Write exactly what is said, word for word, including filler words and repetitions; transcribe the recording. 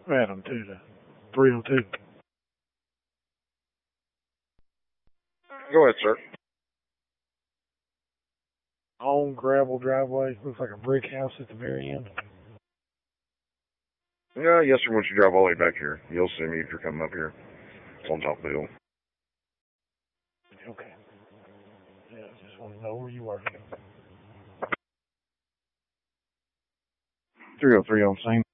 Adam, two to three oh two. Go ahead, sir. Long gravel driveway. Looks like a brick house at the very end. Yeah, yes, sir. Once you drive all the way back here, you'll see me if you're coming up here. It's on top of the hill. Okay. Yeah, I just want to know where you are. three oh three on scene.